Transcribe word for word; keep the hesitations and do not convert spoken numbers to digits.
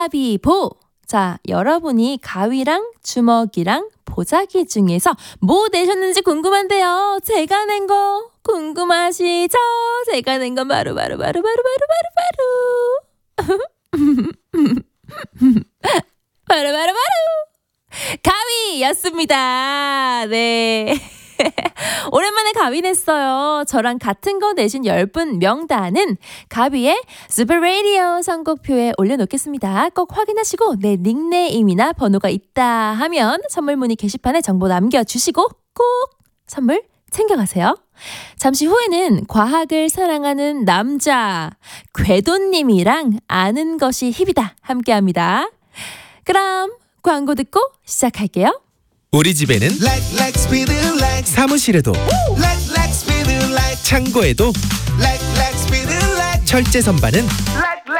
가위보. 자, 여러분이 가위랑 주먹이랑 보자기 중에서 뭐 내셨는지 궁금한데요. 제가 낸 거 궁금하시죠? 제가 낸 건 바로 바로 바로 바로 바로 바로 바로 바로 바로 바로 가위였습니다. 네. 오랜만에 가위 냈어요. 저랑 같은 거 내신 열 분 명단은 가위의 슈퍼라디오 선곡표에 올려놓겠습니다. 꼭 확인하시고 내 닉네임이나 번호가 있다 하면 선물 문의 게시판에 정보 남겨주시고 꼭 선물 챙겨가세요. 잠시 후에는 과학을 사랑하는 남자 궤도님이랑 아는 것이 힙이다 함께합니다. 그럼 광고 듣고 시작할게요. 우리 집에는 like, like, speed, like. 사무실에도 like, like, speed, like. 창고에도 like, like, speed, like. 철제 선반은 like, like.